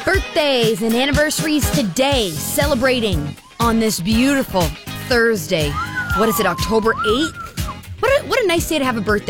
Birthdays and anniversaries today, celebrating on this beautiful Thursday. What is it, October 8th? What a nice day to have a birthday.